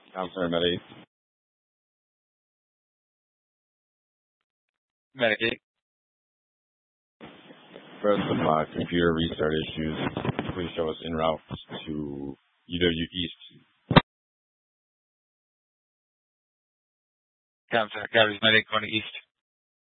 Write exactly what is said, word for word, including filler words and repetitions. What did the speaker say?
Counselor Medic. Medicaid. For some uh, computer restart issues, please show us en route to U W East. Counselor Cabby's Medic going to East.